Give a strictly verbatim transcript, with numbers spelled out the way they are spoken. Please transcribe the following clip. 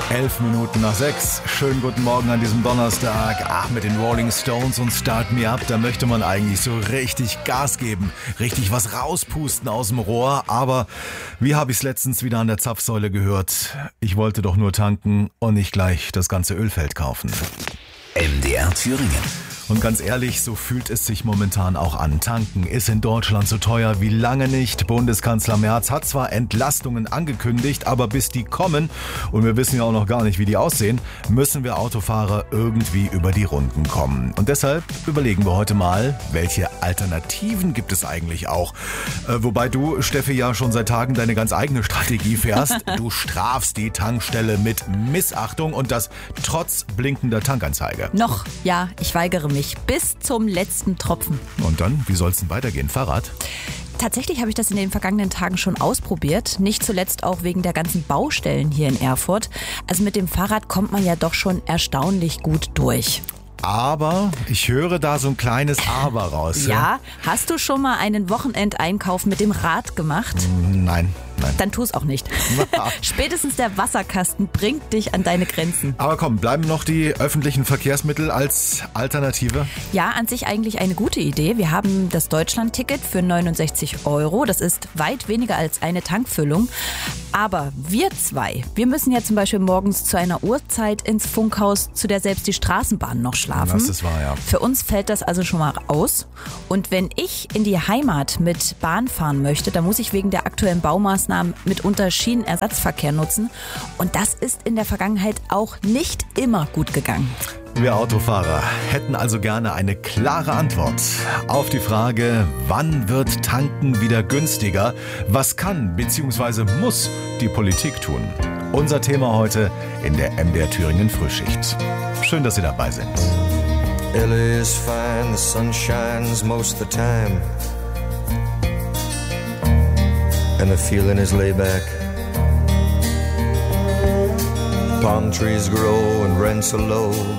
Elf Minuten nach sechs. Schönen guten Morgen an diesem Donnerstag. Ach, mit den Rolling Stones und Start Me Up, da möchte man eigentlich so richtig Gas geben. Richtig was rauspusten aus dem Rohr. Aber wie habe ich es letztens wieder an der Zapfsäule gehört? Ich wollte doch nur tanken und nicht gleich das ganze Ölfeld kaufen. M D R Thüringen. Und ganz ehrlich, so fühlt es sich momentan auch an. Tanken ist in Deutschland so teuer wie lange nicht. Bundeskanzler Merz hat zwar Entlastungen angekündigt, aber bis die kommen, und wir wissen ja auch noch gar nicht, wie die aussehen, müssen wir Autofahrer irgendwie über die Runden kommen. Und deshalb überlegen wir heute mal, welche Alternativen gibt es eigentlich auch. Äh, wobei du, Steffi, ja schon seit Tagen deine ganz eigene Strategie fährst. Du strafst die Tankstelle mit Missachtung und das trotz blinkender Tankanzeige. Noch, ja, ich weigere mich. Bis zum letzten Tropfen. Und dann, wie soll es denn weitergehen? Fahrrad? Tatsächlich habe ich das in den vergangenen Tagen schon ausprobiert. Nicht zuletzt auch wegen der ganzen Baustellen hier in Erfurt. Also mit dem Fahrrad kommt man ja doch schon erstaunlich gut durch. Aber ich höre da so ein kleines Aber raus. Ja, ja? Hast du schon mal einen Wochenendeinkauf mit dem Rad gemacht? Nein. Nein. Dann tu es auch nicht. Spätestens der Wasserkasten bringt dich an deine Grenzen. Aber komm, bleiben noch die öffentlichen Verkehrsmittel als Alternative? Ja, an sich eigentlich eine gute Idee. Wir haben das Deutschland-Ticket für neunundsechzig Euro. Das ist weit weniger als eine Tankfüllung. Aber wir zwei, wir müssen ja zum Beispiel morgens zu einer Uhrzeit ins Funkhaus, zu der selbst die Straßenbahnen noch schlafen. Das ist wahr, ja. Für uns fällt das also schon mal aus. Und wenn ich in die Heimat mit Bahn fahren möchte, dann muss ich wegen der aktuellen Baumaßnahmen mitunter Schienenersatzverkehr nutzen. Und das ist in der Vergangenheit auch nicht immer gut gegangen. Wir Autofahrer hätten also gerne eine klare Antwort auf die Frage, wann wird Tanken wieder günstiger? Was kann bzw. muss die Politik tun? Unser Thema heute in der M D R Thüringen Frühschicht. Schön, dass Sie dabei sind. L A is fine, the sun shines most of the time. And the feeling is laid back. Palm trees grow and rents are low.